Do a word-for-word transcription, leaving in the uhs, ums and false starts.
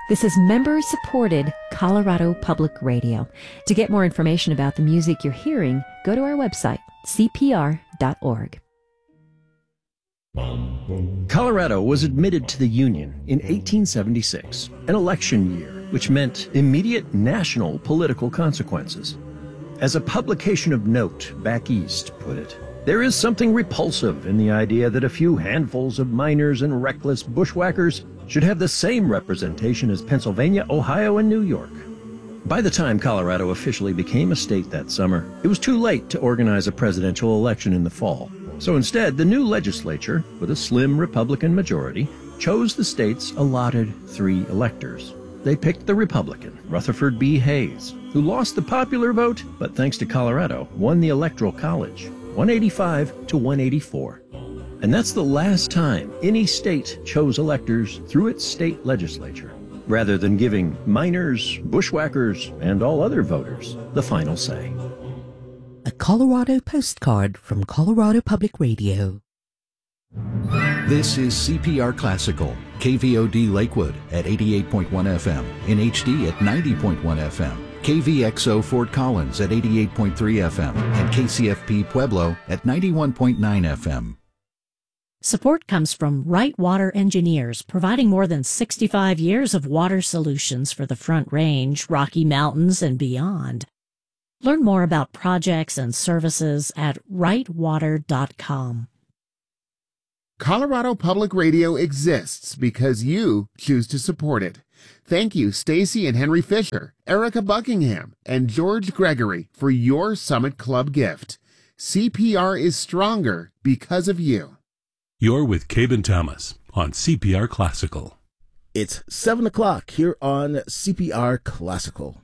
This is member-supported Colorado Public Radio. To get more information about the music you're hearing, go to our website, c p r dot org. Colorado was admitted to the Union in eighteen seventy-six, an election year, which meant immediate national political consequences. As a publication of note back east put it, there is something repulsive in the idea that a few handfuls of miners and reckless bushwhackers should have the same representation as Pennsylvania, Ohio, and New York. By the time Colorado officially became a state that summer, it was too late to organize a presidential election in the fall. So instead, the new legislature, with a slim Republican majority, chose the state's allotted three electors. They picked the Republican, Rutherford B. Hayes, who lost the popular vote, but thanks to Colorado, won the Electoral College, one eighty-five to one eighty-four. And that's the last time any state chose electors through its state legislature, rather than giving miners, bushwhackers, and all other voters the final say. A Colorado postcard from Colorado Public Radio. This is C P R Classical, K V O D Lakewood at eighty-eight point one F M, in H D at ninety point one F M, K V X O Fort Collins at eighty-eight point three F M, and K C F P Pueblo at ninety-one point nine F M. Support comes from Wright Water Engineers, providing more than sixty-five years of water solutions for the Front Range, Rocky Mountains, and beyond. Learn more about projects and services at wright water dot com. Colorado Public Radio exists because you choose to support it. Thank you, Stacy and Henry Fisher, Erica Buckingham, and George Gregory for your Summit Club gift. C P R is stronger because of you. You're with Cabe and Thomas on C P R Classical. It's seven o'clock here on C P R Classical.